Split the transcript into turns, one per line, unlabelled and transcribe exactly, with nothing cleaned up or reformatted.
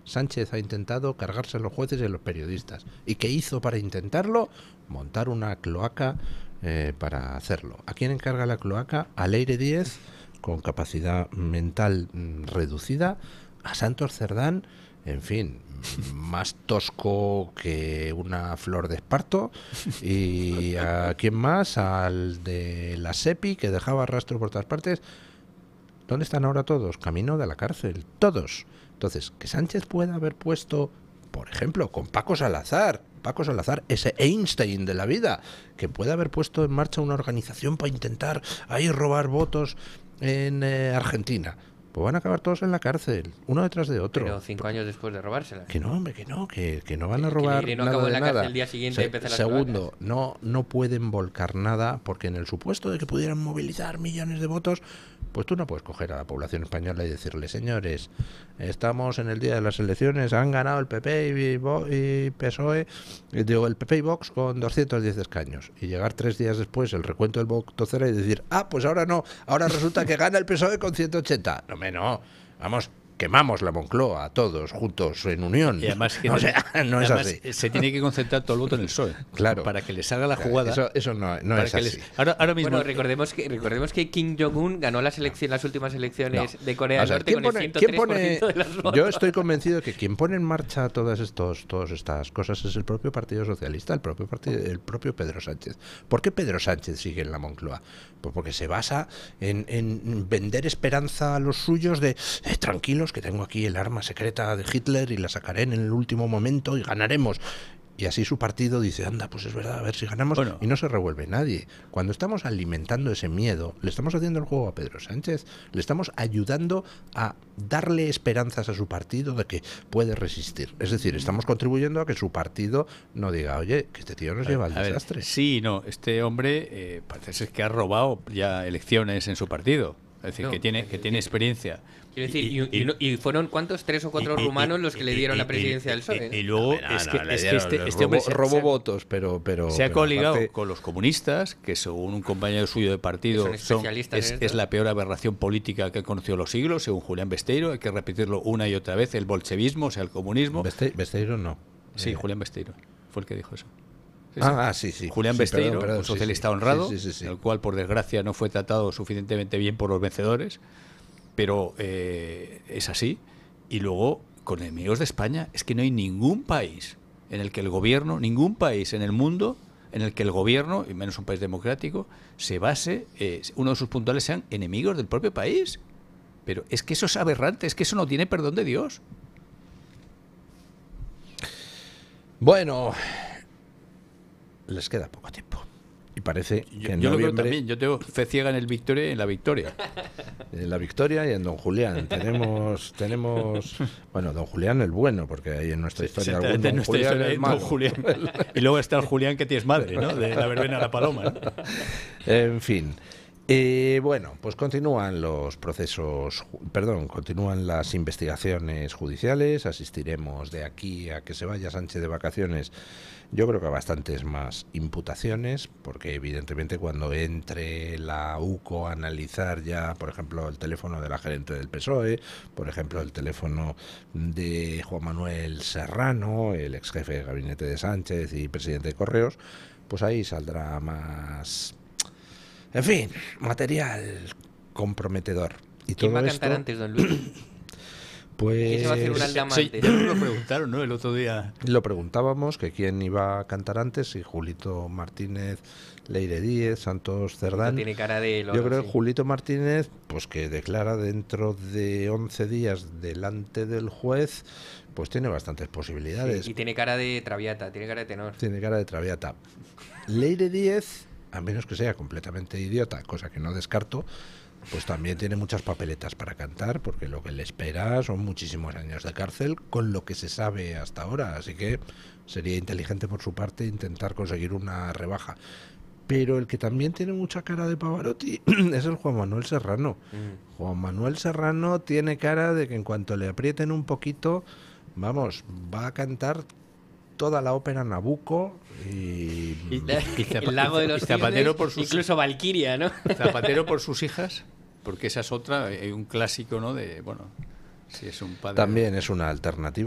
Sánchez ha intentado cargarse a los jueces y a los periodistas. ¿Y qué hizo para intentarlo? Montar una cloaca eh, para hacerlo. ¿A quién encarga la cloaca? A Leire Díez, con capacidad mental mm, reducida, a Santos Cerdán, en fin, más tosco que una flor de esparto, y a quién más, al de la SEPI, que dejaba rastro por todas partes. ¿Dónde están ahora todos? Camino de la cárcel, todos. Entonces, que Sánchez pueda haber puesto, por ejemplo, con Paco Salazar, Paco Salazar, ese Einstein de la vida, que pueda haber puesto en marcha una organización para intentar ahí robar votos en eh, Argentina, pues van a acabar todos en la cárcel, uno detrás de otro.
Pero cinco años después de robársela.
Que no, hombre, que no, que, que no van a robar
que no
nada
acabó
de
en la
nada.
cárcel el día siguiente
Se,
y empezar las
segundo, no, no pueden volcar nada, porque en el supuesto de que pudieran movilizar millones de votos, pues tú no puedes coger a la población española y decirle, señores, estamos en el día de las elecciones, han ganado el P P y, Vo- y P S O E, y digo, el P P y Vox con doscientos diez escaños, y llegar tres días después el recuento del voto cero y decir, ah, pues ahora no, ahora resulta que gana el P S O E con ciento ochenta. No, me no, vamos, quemamos la Moncloa a todos juntos en unión.
Y además, que
o sea, no es
además
así.
se tiene que concentrar todo el voto en el P S O E.
Claro.
Para que les salga la jugada.
Eso, eso no, no
para
es
que
así.
les- ahora, ahora mismo.
Bueno, recordemos que recordemos que Kim Jong-un ganó las elecciones, las últimas elecciones
No.
de Corea
O
del
sea,
Norte
¿quién
con
pone-
el
quién
ciento tres por ciento
pone-
de los votos.
Yo estoy convencido de que quien pone en marcha todas estos, todas estas cosas es el propio Partido Socialista, el propio partido, el propio Pedro Sánchez. ¿Por qué Pedro Sánchez sigue en la Moncloa? Pues porque se basa en, en vender esperanza a los suyos de eh, tranquilos, que tengo aquí el arma secreta de Hitler y la sacaré en el último momento y ganaremos. Y así su partido dice, anda, pues es verdad, a ver si ganamos,
Bueno.
y no se revuelve nadie. Cuando estamos alimentando ese miedo, le estamos haciendo el juego a Pedro Sánchez, le estamos ayudando a darle esperanzas a su partido de que puede resistir. Es decir, estamos contribuyendo a que su partido no diga, oye, que este tío nos lleva al
A ver,
desastre.
sí y no. Este hombre eh, parece ser que ha robado ya elecciones en su partido. Es decir,
No,
que tiene que tiene experiencia.
Quiero decir, y,
Y-
y no- y fueron ¿cuántos? ¿Tres o cuatro
y- y-
rumanos los que le dieron
y-
la presidencia
y-
del P S O E?
Y, y luego
No,
es
no,
que,
le
es que
dieron-
este,
le
este hombre
robó,
se,
robó
se-
votos, pero, pero
se ha
pero
coligado
aparte-
con los comunistas, que según un compañero suyo de partido
Que son
son-
especialistas
es,
en esto.
es la peor aberración política que han conocido los siglos, según Julián Besteiro. Hay que repetirlo una y otra vez: el bolchevismo, o sea, el comunismo.
Beste- Besteiro no.
Sí,
Eh,
Julián Besteiro fue el que dijo eso. Sí, sí.
Ah, ah, sí, sí.
Julián
Sí,
Besteiro,
perdón, perdón,
un
sí,
socialista
sí.
honrado,
Sí, sí, sí, sí.
el cual por desgracia no fue tratado suficientemente bien por los vencedores, pero eh, es así. Y luego, con enemigos de España, es que no hay ningún país en el que el gobierno, ningún país en el mundo en el que el gobierno, y menos un país democrático, se base, eh, uno de sus puntuales sean enemigos del propio país. Pero es que eso es aberrante, es que eso no tiene perdón de Dios.
Bueno, les queda poco tiempo. Y parece que
Yo,
en
yo lo creo
noviembre,
también, yo tengo fe ciega en el Victoria y en la victoria.
en la Victoria y en Don Julián. Tenemos, tenemos, bueno, Don Julián el bueno, porque hay en nuestra historia algún
Exactamente,
Don
nuestra
Julián
historia
el
es Don
malo.
Julián. Y luego está el Julián que tienes madre, ¿no? De la verbena a la paloma, ¿no?
En fin. Eh, bueno, pues continúan los procesos, ju- perdón, continúan las investigaciones judiciales. Asistiremos de aquí a que se vaya Sánchez de vacaciones. Yo creo que a bastantes más imputaciones, porque evidentemente cuando entre la U C O a analizar ya, por ejemplo, el teléfono de la gerente del P S O E, por ejemplo, el teléfono de Juan Manuel Serrano, el ex jefe de gabinete de Sánchez y presidente de Correos, pues ahí saldrá más, en fin, material comprometedor. Y
¿Quién
todo
va a
esto,
cantar antes, don Luis?
pues
¿Quién se va a hacer un aldama
Sí,
antes?
ya nos lo preguntaron, ¿no? El otro día.
lo preguntábamos, que quién iba a cantar antes, si Julito Martínez, Leire Díez, Santos Cerdán.
Tiene cara de
Yo
loro,
creo
sí.
que Julito Martínez, pues que declara dentro de once días delante del juez, pues tiene bastantes posibilidades.
Sí, y tiene cara de traviata, tiene cara de tenor.
Tiene cara de traviata. Leire Díez, a menos que sea completamente idiota, cosa que no descarto, pues también tiene muchas papeletas para cantar, porque lo que le espera son muchísimos años de cárcel con lo que se sabe hasta ahora, así que sería inteligente por su parte intentar conseguir una rebaja. Pero el que también tiene mucha cara de Pavarotti es el Juan Manuel Serrano.
Mm.
Juan Manuel Serrano tiene cara de que en cuanto le aprieten un poquito, vamos, va a cantar toda la ópera Nabucco y...
Y- y Zapa-
El lago de los
y Zapatero
cisnes,
por sus
incluso Valquiria, ¿no?
Zapatero por sus hijas, porque esa es otra, hay un clásico, ¿no? De, bueno, si es un padre.
También es una alternativa.